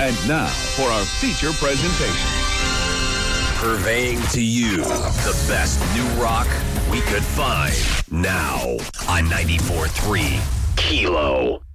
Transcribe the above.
And now for our feature presentation. Purveying to you the best new rock we could find. Now on 94.3 Kilo.